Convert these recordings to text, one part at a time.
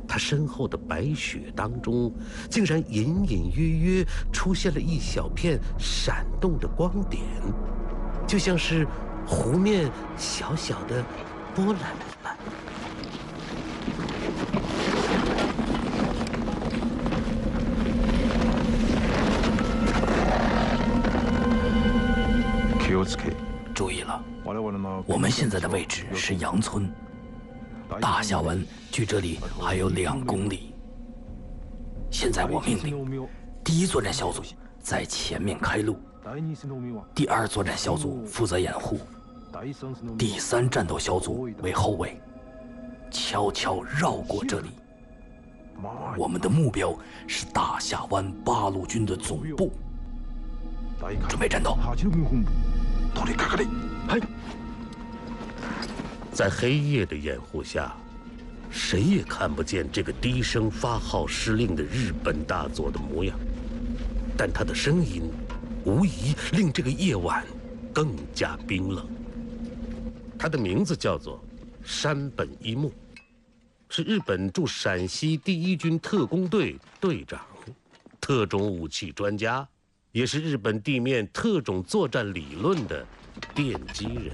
他身后的白雪当中，竟然隐隐约约出现了一小片闪动的光点，就像是湖面小小的波澜一般。 注意了，我们现在的位置是杨村，大峡湾距这里还有2公里。现在我命令，第1作战小组在前面开路，第2作战小组负责掩护，第3战斗小组为后卫，悄悄绕过这里。我们的目标是大峡湾八路军的总部。准备战斗。 在黑夜的掩护下，谁也看不见这个低声发号施令的日本大佐的模样，但他的声音无疑令这个夜晚更加冰冷。他的名字叫做山本一木，是日本驻陕西第1军特工队队长，特种武器专家，也是日本地面特种作战理论的奠基人。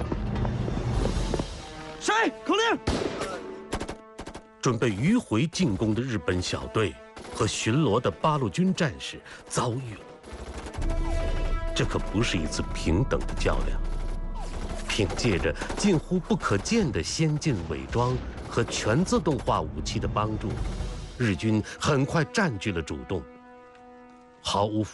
谁？口令！ 准备迂回进攻的日本小队和巡逻的八路军战士遭遇了。这可不是一次平等的较量。凭借着近乎不可见的先进伪装和全自动化武器的帮助，日军很快占据了主动。毫无